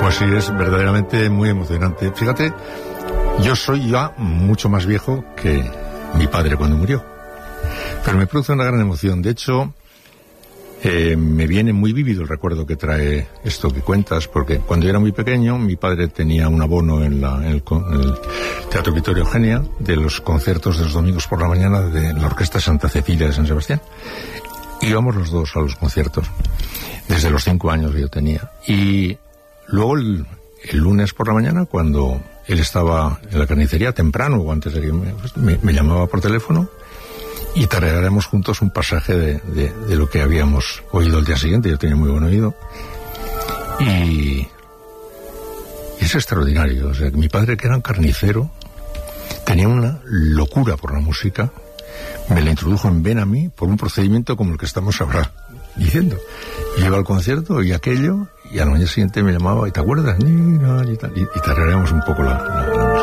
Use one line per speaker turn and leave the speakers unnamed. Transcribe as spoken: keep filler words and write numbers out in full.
Pues sí, es verdaderamente muy emocionante. Fíjate, yo soy ya mucho más viejo que mi padre cuando murió, pero me produce una gran emoción. De hecho, eh, me viene muy vívido el recuerdo que trae esto que cuentas, porque cuando yo era muy pequeño, mi padre tenía un abono en, la, en, el, en el Teatro Vittorio Eugenia de los conciertos de los domingos por la mañana de la Orquesta Santa Cecilia de San Sebastián. Íbamos los dos a los conciertos, desde los cinco años que yo tenía. Y luego el, el lunes por la mañana, cuando él estaba en la carnicería temprano, o antes de que me, me, me llamaba por teléfono, y tarareáramos juntos un pasaje de, de, de lo que habíamos oído el día siguiente. Yo tenía muy buen oído. Y, y es extraordinario. O sea, que mi padre, que era un carnicero, tenía una locura por la música. Me la introdujo en vena a mí por un procedimiento como el que estamos ahora diciendo. Yo iba al concierto y aquello, y a la mañana siguiente me llamaba, ¿y te acuerdas? Y, y, y tarareamos un poco la, la, la música.